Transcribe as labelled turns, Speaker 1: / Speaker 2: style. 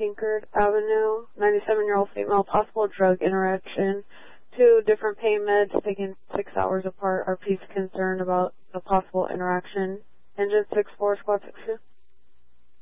Speaker 1: Pinkard Avenue, 97-year-old female, possible drug interaction. 2 different pain meds taken 6 hours apart. RP's concerned about a possible interaction. Engine 6-4, squad 6-2.